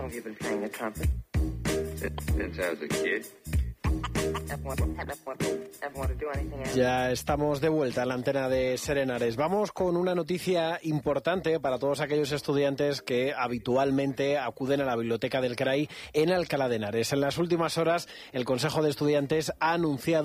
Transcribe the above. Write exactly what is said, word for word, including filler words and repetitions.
have you been playing the trumpet? Since I was a kid. Ya estamos de vuelta en la antena de Ser Henares. Vamos con una noticia importante para todos aquellos estudiantes que habitualmente acuden a la biblioteca del C R A I en Alcalá de Henares. En las últimas horas, el Consejo de Estudiantes ha anunciado